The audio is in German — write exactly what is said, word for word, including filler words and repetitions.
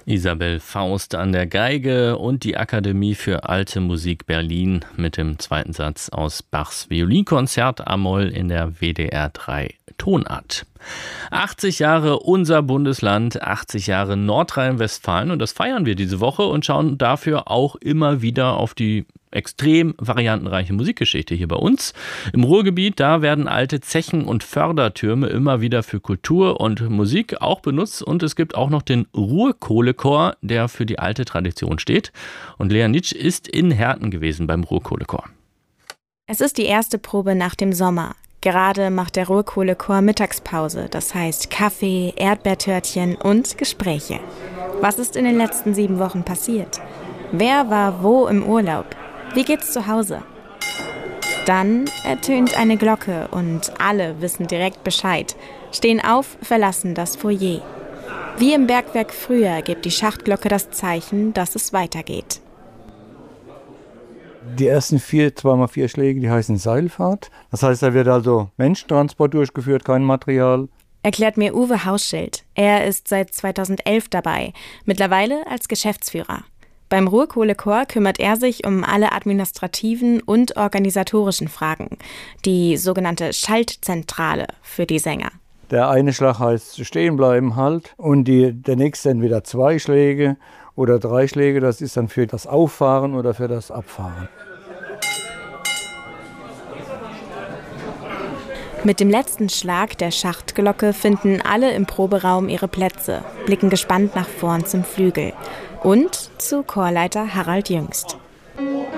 Isabel Faust an der Geige und die Akademie für Alte Musik Berlin mit dem zweiten Satz aus Bachs Violinkonzert A-Moll in der W D R drei Tonart. achtzig Jahre unser Bundesland, achtzig Jahre Nordrhein-Westfalen, und das feiern wir diese Woche und schauen dafür auch immer wieder auf die extrem variantenreiche Musikgeschichte hier bei uns. Im Ruhrgebiet, da werden alte Zechen und Fördertürme immer wieder für Kultur und Musik auch benutzt, und es gibt auch noch den Ruhrkohlechor, der für die alte Tradition steht. Und Lea Nitsch ist in Herten gewesen beim Ruhrkohlechor. Es ist die erste Probe nach dem Sommer. Gerade macht der Ruhrkohlechor Mittagspause, das heißt Kaffee, Erdbeertörtchen und Gespräche. Was ist in den letzten sieben Wochen passiert? Wer war wo im Urlaub? Wie geht's zu Hause? Dann ertönt eine Glocke und alle wissen direkt Bescheid, stehen auf, verlassen das Foyer. Wie im Bergwerk früher gibt die Schachtglocke das Zeichen, dass es weitergeht. Die ersten vier, zweimal vier Schläge, die heißen Seilfahrt. Das heißt, da wird also Menschentransport durchgeführt, kein Material. Erklärt mir Uwe Hausschild. Er ist seit zweitausendelf dabei, mittlerweile als Geschäftsführer. Beim Ruhrkohlechor kümmert er sich um alle administrativen und organisatorischen Fragen, die sogenannte Schaltzentrale für die Sänger. Der eine Schlag heißt stehen bleiben, halt, und die, der nächste entweder zwei Schläge oder drei Schläge, das ist dann für das Auffahren oder für das Abfahren. Mit dem letzten Schlag der Schachtglocke finden alle im Proberaum ihre Plätze, blicken gespannt nach vorn zum Flügel und zu Chorleiter Harald Jüngst.